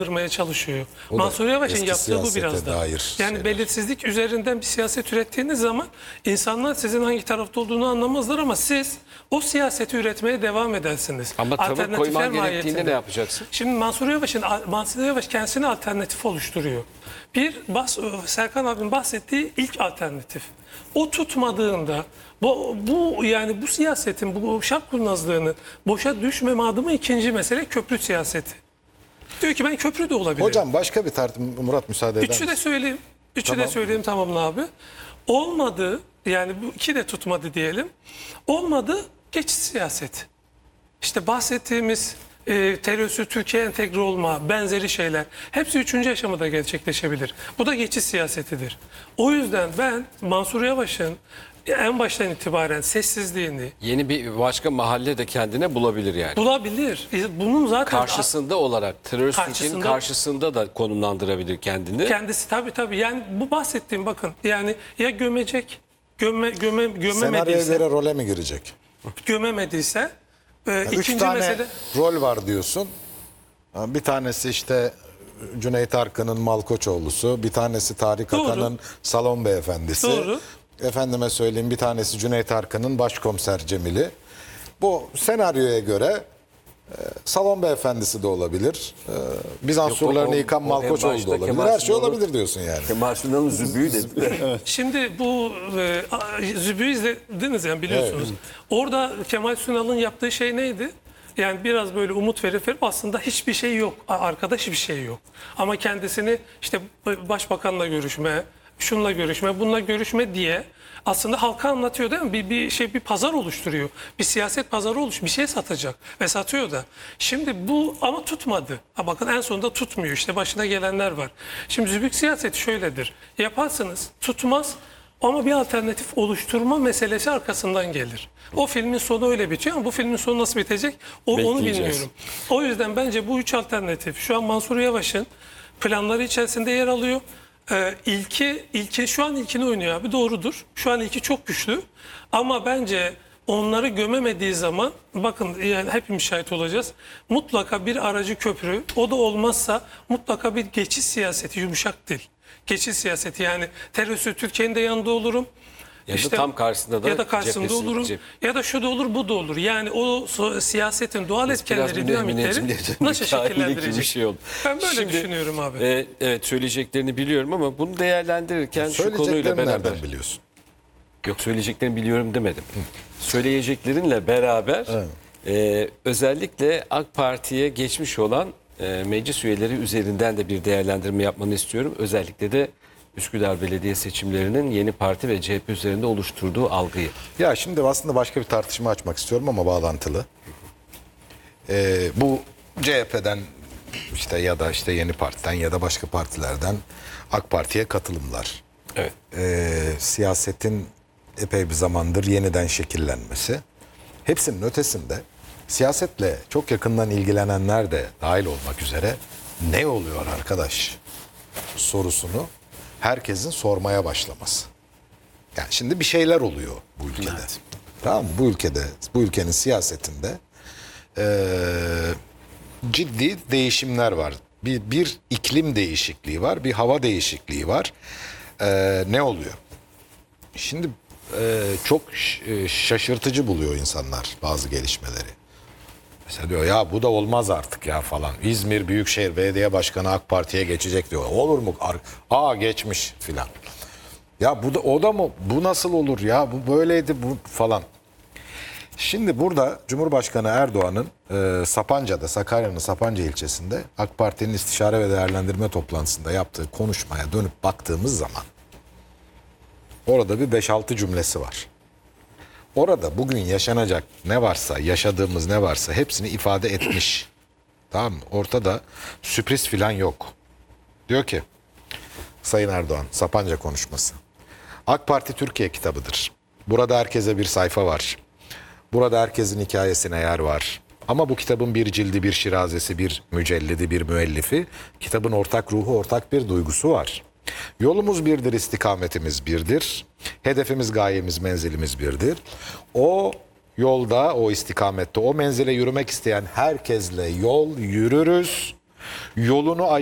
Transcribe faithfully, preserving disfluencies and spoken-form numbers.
kırmaya çalışıyor. O da Mansur Yavaş'ın eski yaptığı bu siyasete biraz da. dair Yani şeyler. belirsizlik üzerinden bir siyaset ürettiğiniz zaman insanlar sizin hangi tarafta olduğunu anlamazlar ama siz o siyaseti üretmeye devam edersiniz. Ama tavır Alternatifler koyman gerektiğinde mahiyetinde. ne yapacaksın? Şimdi Mansur Yavaş'ın Mansur Yavaş kendisine alternatif oluşturuyor. Bir bas, Serkan abinin bahsettiği ilk alternatif. O tutmadığında bu, bu yani bu siyasetin, bu şark kurnazlığının boşa düşmeme adımı ikinci mesele köprü siyaseti. Diyor ki ben köprü de olabilirim. Hocam başka bir tartışma, Murat müsaade eder Üçü de misin? söyleyeyim. Üçü Tamam. de söyleyeyim tamamla abi. Olmadı yani bu iki de tutmadı diyelim. Olmadı geçiş siyaseti. İşte bahsettiğimiz e, terörsüz Türkiye entegre olma benzeri şeyler hepsi üçüncü aşamada gerçekleşebilir. Bu da geçiş siyasetidir. O yüzden ben Mansur Yavaş'ın en baştan itibaren sessizliğini Yeni bir başka mahalle de kendine bulabilir yani. bulabilir. E, Bunun zaten Karşısında olarak teröristliğin Karşısında- karşısında da konumlandırabilir kendini. kendisi tabii tabii yani bu bahsettiğim bakın yani ya gömecek gömme, göme, Senaryoya gömemediyse göre role mi girecek? gömemediyse e, Yani üç ikinci tane mesele rol var diyorsun. Bir tanesi işte Cüneyt Arkın'ın Malkoçoğlu'su, bir tanesi Tarık Doğru. Akan'ın Salon Beyefendisi. Doğru. Efendime söyleyeyim bir tanesi Cüneyt Arkın'ın Başkomiser Cemil'i. Bu senaryoya göre e, Salon Beyefendisi de olabilir. E, Bizans Yok, surlarını o- yıkan o en Malkoçoğlu da başta olabilir. Kemal Her şey Sunal'ın- olabilir diyorsun yani. Kemal Sunal'ın zübüğü dedi. Şimdi bu e, a- Zübü izlediniz yani biliyorsunuz. Orada Kemal Sunal'ın yaptığı şey neydi? Yani biraz böyle umut verip verip aslında hiçbir şey yok. A- Arkada hiçbir şey yok. Ama kendisini işte b- başbakanla görüşme, şunla görüşme, bununla görüşme diye aslında halka anlatıyor değil mi? Bir, bir şey bir pazar oluşturuyor. Bir siyaset pazarı oluş, bir şey satacak ve satıyor da. Şimdi bu ama tutmadı. Ha bakın en sonunda tutmuyor. İşte başına gelenler var. Şimdi zübük siyaseti şöyledir. Yaparsınız, tutmaz. Ama bir alternatif oluşturma meselesi arkasından gelir. O filmin sonu öyle bitiyor ama bu filmin sonu nasıl bitecek o, onu Bekleyeceğiz. bilmiyorum. O yüzden bence bu üç alternatif şu an Mansur Yavaş'ın planları içerisinde yer alıyor. Ee, ilki, ilki şu an ilkini oynuyor abi doğrudur. Şu an ilki çok güçlü ama bence onları gömemediği zaman bakın yani hepimiz şahit olacağız. Mutlaka bir aracı köprü o da olmazsa mutlaka bir geçiş siyaseti yumuşak dil. Geçiş siyaseti yani terörsüz Türkiye'nin de yanında olurum. Ya da tam karşısında da ya da karşısında cephesi- olurum. cep- Ya da şu da olur bu da olur. Yani o so- siyasetin doğal Biraz etkenleri, bir dinamikleri Necmiye döndük, nasıl cahillik gibi şekillendirecek? bir şey oldu. Ben böyle Şimdi, düşünüyorum abi. e, evet söyleyeceklerini biliyorum ama bunu değerlendirirken şu konuyla Söyleyeceklerini beraber. nereden biliyorsun? Yok söyleyeceklerini biliyorum demedim. Söyleyeceklerinle beraber e, özellikle AK Parti'ye geçmiş olan e, meclis üyeleri üzerinden de bir değerlendirme yapmanı istiyorum. Özellikle de Üsküdar Belediye seçimlerinin yeni parti ve C H P üzerinde oluşturduğu algıyı. Ya şimdi aslında başka bir tartışma açmak istiyorum ama bağlantılı. Ee, bu C H P'den işte ya da işte Yeni Parti'den ya da başka partilerden AK Parti'ye katılımlar. Evet. Ee, siyasetin epey bir zamandır yeniden şekillenmesi. Hepsinin ötesinde siyasetle çok yakından ilgilenenler de dahil olmak üzere ne oluyor arkadaş sorusunu herkesin sormaya başlaması. Yani şimdi bir şeyler oluyor bu ülkede. Tamam mı? Bu ülkede, bu ülkenin siyasetinde eee, ciddi değişimler var. Bir, bir iklim değişikliği var, bir hava değişikliği var. Eee, ne oluyor? Şimdi eee, çok ş- e, şaşırtıcı buluyor insanlar bazı gelişmeleri. Mesela diyor ya bu da olmaz artık ya falan. İzmir Büyükşehir Belediye Başkanı AK Parti'ye geçecek diyor. Olur mu? Ar- Aa geçmiş filan. Ya bu da o da mı? Bu nasıl olur ya? Bu böyleydi bu falan. Şimdi burada Cumhurbaşkanı Erdoğan'ın e, Sapanca'da, Sakarya'nın Sapanca ilçesinde AK Parti'nin istişare ve değerlendirme toplantısında yaptığı konuşmaya dönüp baktığımız zaman orada bir beş altı cümlesi var. Orada bugün yaşanacak ne varsa, yaşadığımız ne varsa hepsini ifade etmiş. Tamam mı? Ortada sürpriz filan yok. Diyor ki Sayın Erdoğan, Sapanca konuşması. AK Parti Türkiye kitabıdır. Burada herkese bir sayfa var. Burada herkesin hikayesine yer var. Ama bu kitabın bir cildi, bir şirazesi, bir mücellidi, bir müellifi. Kitabın ortak ruhu, ortak bir duygusu var. Yolumuz birdir, istikametimiz birdir. Hedefimiz, gayemiz, menzilimiz birdir. O yolda, o istikamette, o menzile yürümek isteyen herkesle yol yürürüz. Yolunu